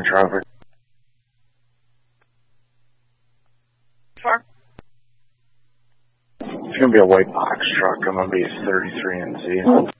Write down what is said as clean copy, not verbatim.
traffic. Far? It's going to be a white box truck. I'm going to be 33 NC.